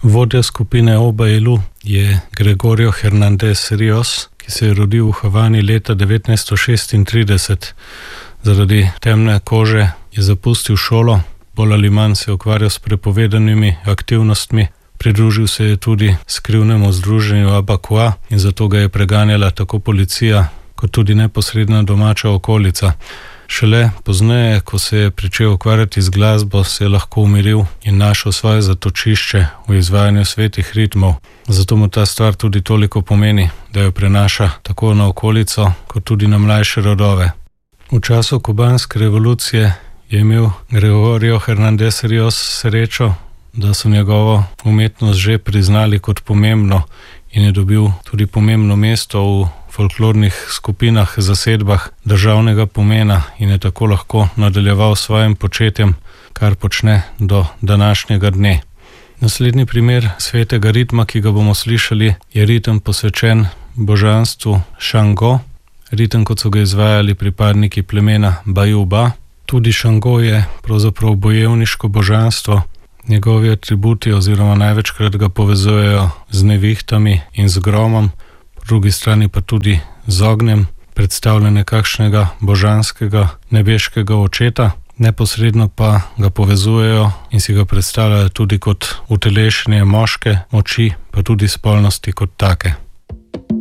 Vodja skupine Obailu je Gregorio Hernández Ríos, ki se je rodil v Havani leta 1936. Zaradi temne kože je zapustil šolo, bolj ali manj se je ukvarjal s prepovedanimi aktivnostmi, pridružil se je tudi skrivnemu združenju Abaqua in zato ga je preganjala tako policija kot tudi neposredna domača okolica. Šele pozneje, ko se je pričel ukvarjati z glasbo, se je lahko umiril in našel svoje zatočišče v izvajanju svetih ritmov. Zato mu ta stvar tudi toliko pomeni, da jo prenaša tako na okolico kot tudi na mlajše rodove. V času kubanske revolucije je imel Gregorio Hernández Ríos srečo, da so njegovo umetnost že priznali kot pomembno in je dobil tudi pomembno mesto v folklornih skupinah, zasedbah državnega pomena in je tako lahko nadaljeval s svojim početjem, kar počne do današnjega dne. Naslednji primer svetega ritma, ki ga bomo slišali, je ritem posvečen božanstvu Šango, ritem, kot so ga izvajali pripadniki plemena Bajuba. Tudi Šango je pravzaprav bojevniško božanstvo. Njegovi atributi oziroma največkrat ga povezujejo z nevihtami in z gromom, po drugi strani pa tudi z ognjem, predstavlja nekakšnega božanskega nebeškega očeta, neposredno pa ga povezujejo in si ga predstavljajo tudi kot utelešenje moške moči, pa tudi spolnosti kot take.